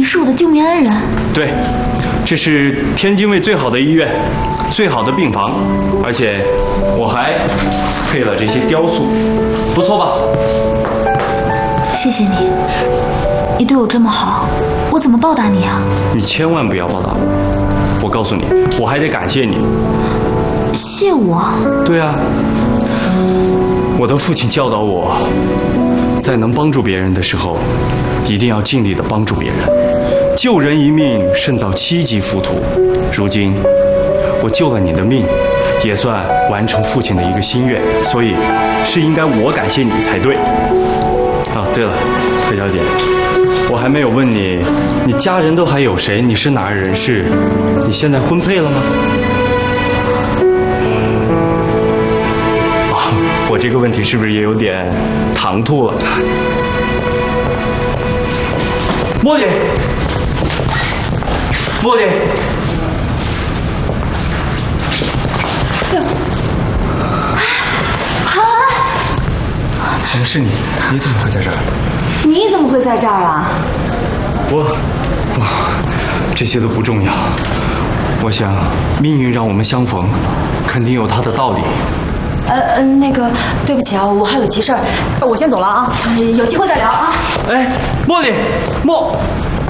是我的救命恩人。 对，这是天津卫最好的医院，最好的病房，而且我还配了这些雕塑，不错吧？ 谢谢你，你对我这么好，我怎么报答你啊？ 你千万不要报答我，我告诉你，我还得感谢你。 谢我？对啊，我的父亲教导我，在能帮助别人的时候，一定要尽力的帮助别人。救人一命胜造7级浮屠。如今我救了你的命，也算完成父亲的一个心愿，所以是应该我感谢你才对。啊，对了，裴小姐，我还没有问你，你家人都还有谁？你是哪儿人士？你现在婚配了吗？哦，我这个问题是不是也有点唐突了？茉莉，茉莉，怎么是你？你怎么会在这儿？ 你怎么会在这儿啊？ 我，这些都不重要。我想，命运让我们相逢，肯定有它的道理。 那个，对不起啊，我还有急事儿，我先走了啊，有机会再聊啊。 哎，茉莉，茉。